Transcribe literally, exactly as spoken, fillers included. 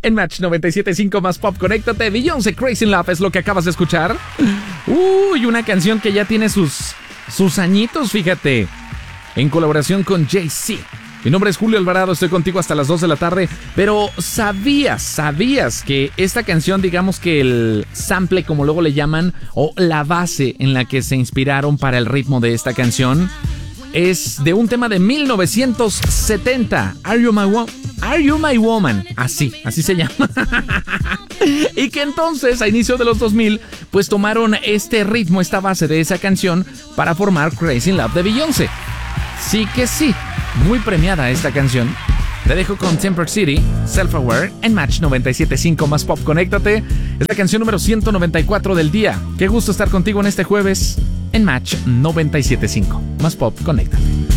En Match noventa y siete punto cinco más pop, conéctate. Beyoncé, Crazy in Love es lo que acabas de escuchar. Uy, una canción que ya tiene sus, sus añitos, fíjate. En colaboración con Jay-Z. Mi nombre es Julio Alvarado, estoy contigo hasta las dos de la tarde. Pero ¿sabías, sabías que esta canción, digamos que el sample, como luego le llaman, o la base en la que se inspiraron para el ritmo de esta canción, es de un tema de mil novecientos setenta? Are You My Woman? Are You My Woman? Así, así se llama. Y que entonces, a inicio de los dos mil, pues tomaron este ritmo, esta base de esa canción para formar Crazy in Love de Beyoncé. Sí que sí, muy premiada esta canción. Te dejo con Temper City, Self Aware, en Match noventa y siete punto cinco más pop, conéctate. Es la canción número ciento noventa y cuatro del día. Qué gusto estar contigo en este jueves en Match noventa y siete punto cinco más pop, conéctate.